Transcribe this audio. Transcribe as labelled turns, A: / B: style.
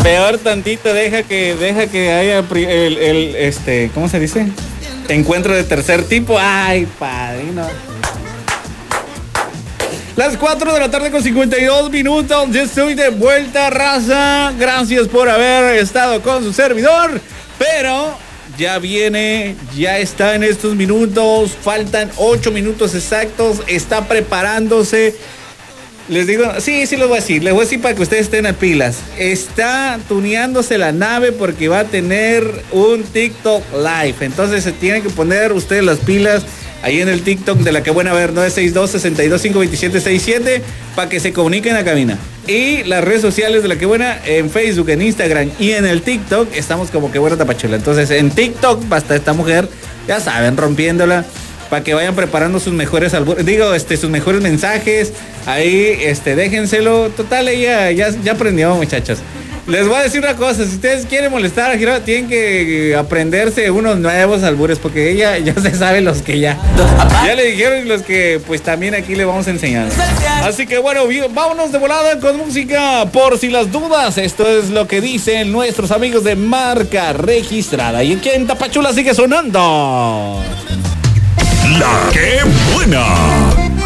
A: Peor tantito, deja que haya ¿cómo se dice? Encuentro de tercer tipo. Ay, padrino. Las 4 de la tarde con 52 minutos. Ya estoy de vuelta, raza. Gracias por haber estado con su servidor. Pero ya viene, ya está en estos minutos. Faltan 8 minutos exactos. Está preparándose. Les digo, sí, les voy a decir. Les voy a decir para que ustedes estén a pilas. Está tuneándose la nave porque va a tener un TikTok Live. Entonces se tienen que poner ustedes las pilas ahí en el TikTok de La Que Buena. A ver, 962-625-2767 para que se comuniquen a cabina. Y las redes sociales de La Que Buena, en Facebook, en Instagram y en el TikTok, estamos como Que Buena Tapachula. Entonces en TikTok va a estar esta mujer, ya saben, rompiéndola, para que vayan preparando sus mejores sus mejores mensajes. Ahí, déjenselo. Total, ella ya aprendió, muchachos. Les voy a decir una cosa, si ustedes quieren molestar a Giro, tienen que aprenderse unos nuevos albures, porque ella ya se sabe los que ya le dijeron y los que pues también aquí le vamos a enseñar. Así que bueno, vámonos de volada con música por si las dudas. Esto es lo que dicen nuestros amigos de Marca Registrada. Y aquí en Tapachula sigue sonando
B: La Que Buena.